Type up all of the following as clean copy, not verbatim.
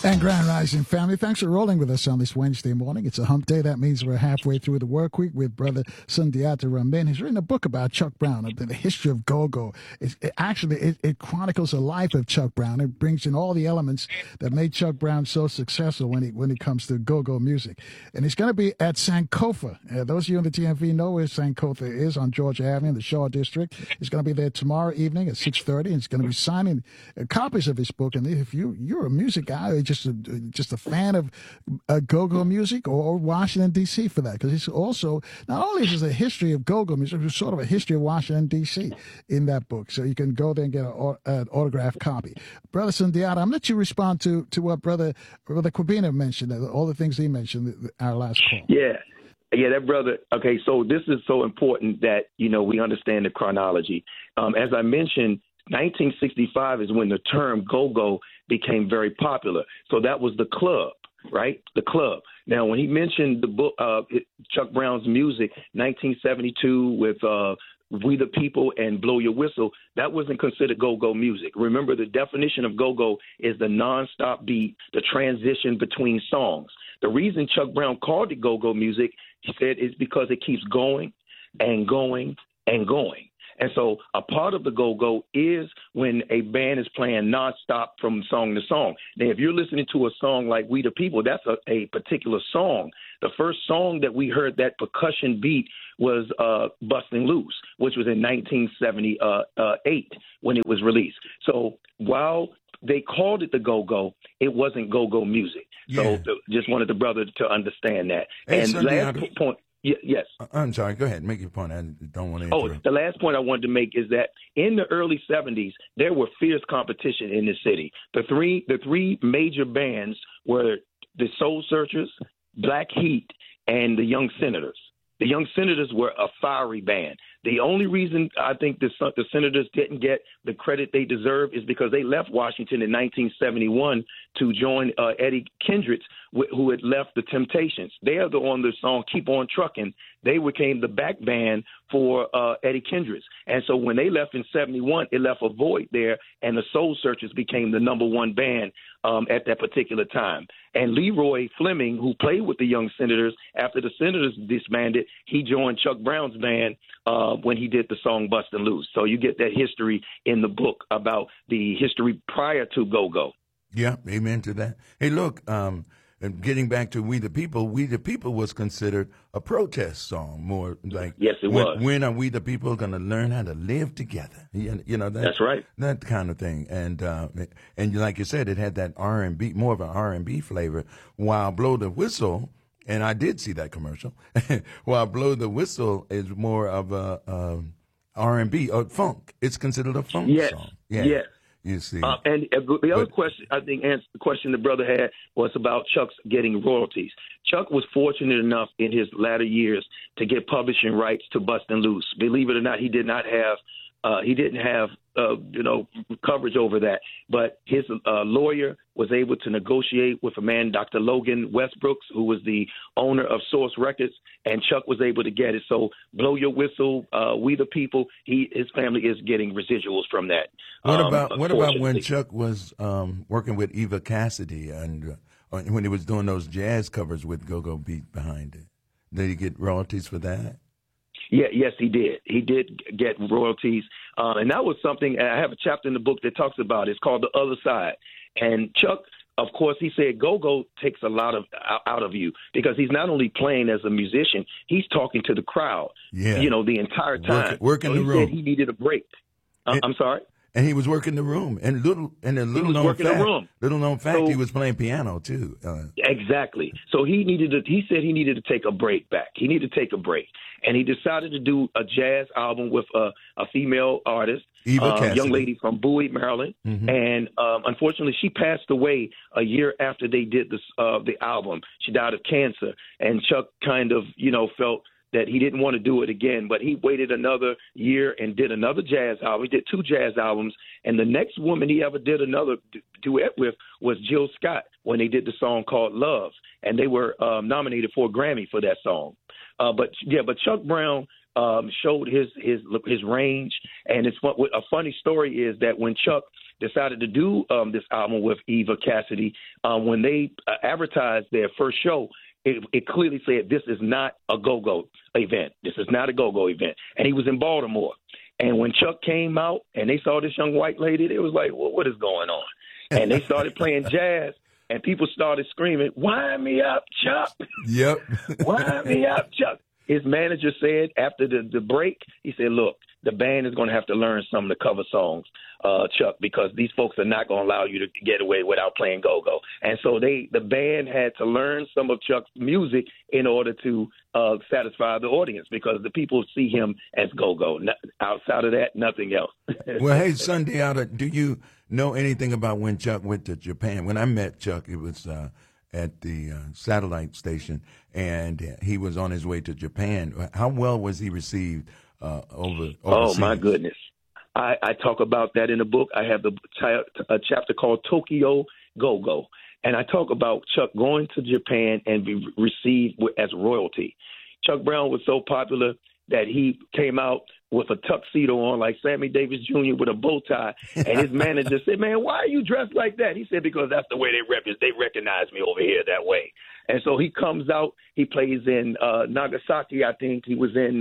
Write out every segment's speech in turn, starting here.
And Grand Rising family, thanks for rolling with us on this Wednesday morning. It's a hump day. That means we're halfway through the work week with Brother Sundiata Ramin. He's written a book about Chuck Brown, the history of go-go. It chronicles the life of Chuck Brown. It brings in all the elements that made Chuck Brown so successful when it comes to go-go music. And it's going to be at Sankofa. Those of you in the TMV know where Sankofa is on Georgia Avenue in the Shaw District. It's going to be there tomorrow evening at 6:30, and it's going to be signing copies of his book. And if you're a music guy, just a fan of go-go music, or Washington, D.C. for that, because it's also, not only is it a history of go-go music, it's sort of a history of Washington, D.C. in that book. So you can go there and get an autographed copy. Brother Sundiata, I'm going to let you respond to what Brother Kwabena mentioned, all the things he mentioned our last call. Yeah, that brother. Okay, so this is so important that, we understand the chronology. As I mentioned, 1965 is when the term go-go became very popular. So that was the club, right? The club. Now, when he mentioned the book, Chuck Brown's music, 1972 with We the People and Blow Your Whistle, that wasn't considered go-go music. Remember, the definition of go-go is the nonstop beat, the transition between songs. The reason Chuck Brown called it go-go music, he said, is because it keeps going and going and going. And so a part of the go-go is when a band is playing nonstop from song to song. Now, if you're listening to a song like We the People, that's a particular song. The first song that we heard that percussion beat was Bustin' Loose, which was in 1978 when it was released. So while they called it the go-go, it wasn't go-go music. Yeah. So just wanted the brother to understand that. Hey, and last point. Yes. I'm sorry. Go ahead. Make your point. I don't want to interrupt. The last point I wanted to make is that in the early 70s, there were fierce competition in the city. The three major bands were the Soul Searchers, Black Heat, and the Young Senators. The Young Senators were a fiery band. The only reason I think the Senators didn't get the credit they deserve is because they left Washington in 1971 to join Eddie Kendricks, who had left the Temptations. They are on the song Keep On Truckin'. They became the back band for Eddie Kendricks. And so when they left in 71, it left a void there, and the Soul Searchers became the number one band at that particular time. And Leroy Fleming, who played with the Young Senators, after the Senators disbanded, he joined Chuck Brown's band when he did the song Bustin' Loose. So you get that history in the book about the history prior to go-go. Yeah, amen to that. Hey, look, and getting back to We the People was considered a protest song, more like, yes, it was. When are we the people going to learn how to live together? That's right. That kind of thing. And like you said, it had that R&B, more of an R&B flavor, while Blow the Whistle, and I did see that commercial, while Blow the Whistle is more of a R&B or funk. It's considered a funk song. Yeah. Yes. You see. And the other question, I think, the question the brother had was about Chuck's getting royalties. Chuck was fortunate enough in his latter years to get publishing rights to Bustin' Loose. Believe it or not, he didn't have coverage over that. But his lawyer was able to negotiate with a man, Dr. Logan Westbrooks, who was the owner of Source Records, and Chuck was able to get it. So Blow Your Whistle, We the People, his family is getting residuals from that. What about when Chuck was working with Eva Cassidy and when he was doing those jazz covers with Go-Go Beat behind it? Did he get royalties for that? Yeah, yes, he did. He did get royalties. And that was something, I have a chapter in the book that talks about it. It's called The Other Side. And Chuck, of course, he said go-go takes a lot out of you because he's not only playing as a musician, he's talking to the crowd, the entire time. Working the room. He said he needed a break. I'm sorry? And he was working the room. And little known fact, he was playing piano too. Exactly. So he said he needed to take a break back. He needed to take a break. And he decided to do a jazz album with a female artist, a young lady from Bowie, Maryland. Mm-hmm. And unfortunately, she passed away a year after they did the album. She died of cancer. And Chuck kind of, felt that he didn't want to do it again, but he waited another year and did another jazz album. He did 2 jazz albums, and the next woman he ever did another duet with was Jill Scott when they did the song called Love, and they were nominated for a Grammy for that song. But Chuck Brown showed his range, and a funny story is that when Chuck decided to do this album with Eva Cassidy, when they advertised their first show, it clearly said this is not a go-go event. This is not a go-go event. And he was in Baltimore. And when Chuck came out and they saw this young white lady, they was like, well, what is going on? And they started playing jazz, and people started screaming, wind me up, Chuck. Yep. Wind me up, Chuck. His manager said after the break, he said, look, the band is going to have to learn some of the cover songs, Chuck, because these folks are not going to allow you to get away without playing go-go. And so the band had to learn some of Chuck's music in order to satisfy the audience, because the people see him as go-go. Outside of that, nothing else. Well, hey, Sundiata, do you know anything about when Chuck went to Japan? When I met Chuck, it was at the satellite station, and he was on his way to Japan. How well was he received overseas? Oh, my goodness. I talk about that in the book. I have a chapter called Tokyo Go-Go, and I talk about Chuck going to Japan and be received as royalty. Chuck Brown was so popular that he came out with a tuxedo on like Sammy Davis Jr. with a bow tie, and his manager said, man, why are you dressed like that? He said, because that's the way they recognize me over here that way. And so he comes out, he plays in Nagasaki, I think. He was in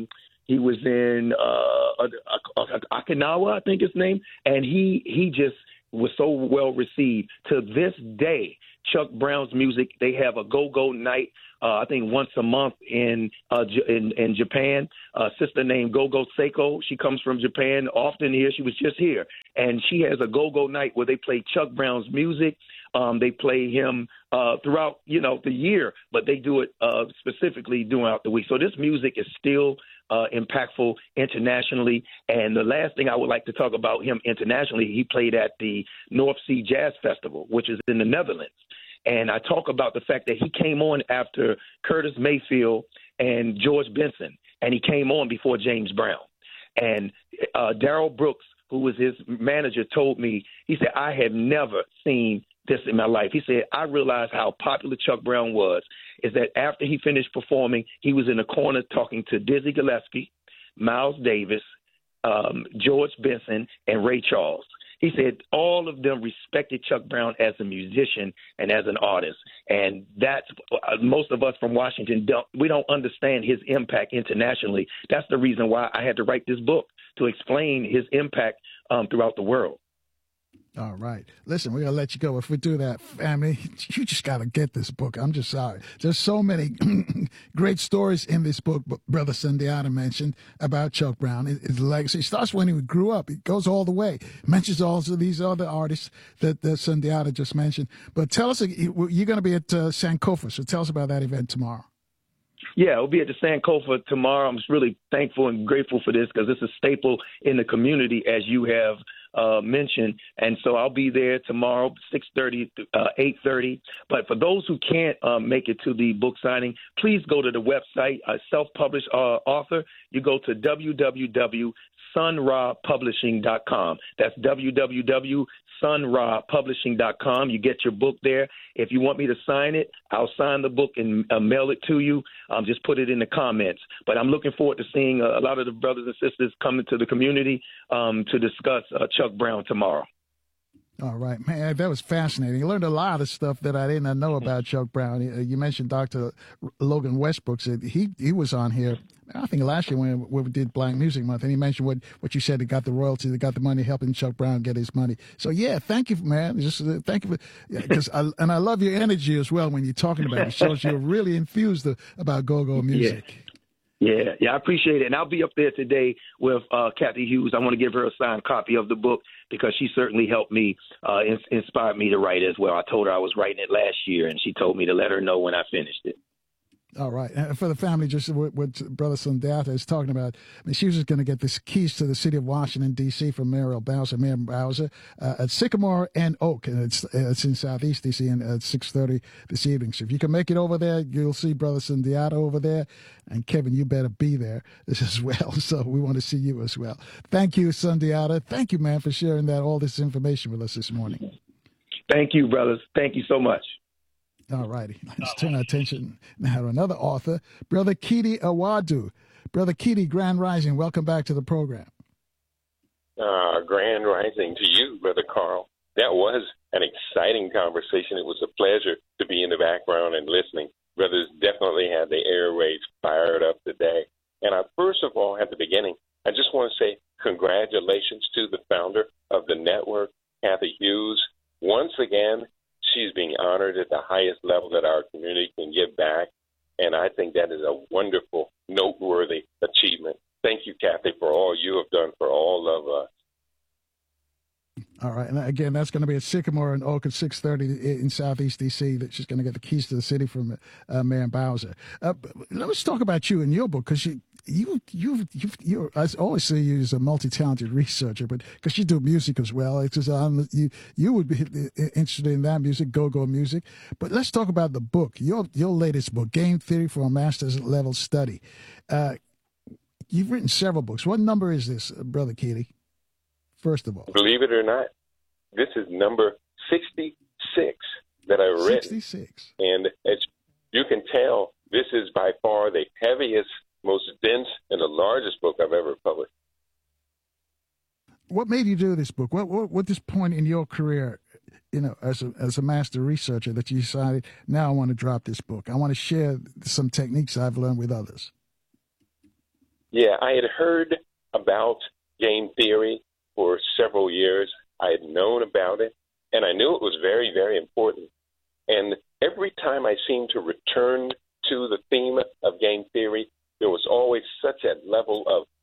Okinawa, I think his name, and he just was so well received. To this day, Chuck Brown's music, they have a go-go night, I think once a month in Japan. A sister named Gogo Seiko, she comes from Japan, often here. She was just here, and she has a go-go night where they play Chuck Brown's music. They play him throughout, the year, but they do it specifically throughout the week. So this music is still impactful internationally. And the last thing I would like to talk about him internationally, he played at the North Sea Jazz Festival, which is in the Netherlands. And I talk about the fact that he came on after Curtis Mayfield and George Benson, and he came on before James Brown. And Darrell Brooks, who was his manager, told me, he said, I have never seen this in my life. He said, I realized how popular Chuck Brown was, is that after he finished performing, he was in the corner talking to Dizzy Gillespie, Miles Davis, George Benson, and Ray Charles. He said all of them respected Chuck Brown as a musician and as an artist. And that's most of us from Washington don't understand his impact internationally. That's the reason why I had to write this book, to explain his impact throughout the world. All right. Listen, we're going to let you go. If we do that, family, you just got to get this book. I'm just sorry. There's so many great stories in this book, Brother Sundiata mentioned, about Chuck Brown. His legacy starts when he grew up. It goes all the way. Mentions also these other artists that Sundiata just mentioned. But tell us, you're going to be at Sankofa, so tell us about that event tomorrow. Yeah, it'll be at the Sankofa tomorrow. I'm just really thankful and grateful for this, because it's a staple in the community, as you have mentioned. And so I'll be there tomorrow, 6:30 to 8:30. But for those who can't make it to the book signing, please go to the website, self-published author. You go to www.sunrapublishing.com. That's www.sunrapublishing.com. You get your book there. If you want me to sign it, I'll sign the book and mail it to you. Just put it in the comments. But I'm looking forward to seeing a lot of the brothers and sisters come into the community to discuss Chuck Brown tomorrow. All right, man, that was fascinating. I learned a lot of stuff that I didn't know about Chuck Brown. You mentioned Dr. Logan Westbrook. He was on here, I think last year when we did Black Music Month, and he mentioned what you said. They got the royalty, they got the money, helping Chuck Brown get his money. So yeah, thank you, man. Just thank you, because I love your energy as well when you're talking about it. It shows you're really enthused about go-go music. Yeah, I appreciate it. And I'll be up there today with Kathy Hughes. I want to give her a signed copy of the book, because she certainly helped me, inspired me to write as well. I told her I was writing it last year, and she told me to let her know when I finished it. All right. And for the family, just what Brother Sundiata is talking about, I mean, she was just going to get the keys to the city of Washington, D.C. from Mayor Bowser at Sycamore and Oak. And it's in Southeast D.C. and at 6:30 this evening. So if you can make it over there, you'll see Brother Sundiata over there. And Kevin, you better be there as well. So we want to see you as well. Thank you, Sundiata. Thank you, man, for sharing all this information with us this morning. Thank you, brothers. Thank you so much. All righty. Let's turn our attention now to another author, Brother Kidi Awadu. Brother Kidi, Grand Rising, welcome back to the program. Grand rising to you, Brother Carl. That was an exciting conversation. It was a pleasure to be in the background and listening. Brothers definitely had the airwaves fired up today. And I first of all, at the beginning, I just want to say congratulations to the founder of the network, Kathy Hughes. Once again, she's being honored at the highest level that our community can give back. And I think that is a wonderful, noteworthy achievement. Thank you, Kathy, for all you have done for all of us. All right. And again, that's going to be at Sycamore in Oak at 6:30 in Southeast D.C. That she's going to get the keys to the city from Mayor Bowser. Let's talk about you and your book, because you I always see you as a multi-talented researcher, but because you do music as well. It's just, you would be interested in that music, go-go music. But let's talk about the book, your latest book, Game Theory for a Master's Level Study. You've written several books. What number is this, Brother Keeley? First of all, believe it or not, this is number 66 that I read. 66. And as you can tell, this is by far the heaviest, most dense, and the largest book I've ever published. What made you do this book? What this point in your career, as a master researcher, that you decided, now I want to drop this book. I want to share some techniques I've learned with others? Yeah, I had heard about game theory for several years. I had known about it, and I knew it was very, very important. And every time I seemed to return to the theme of game theory, there was always such a level of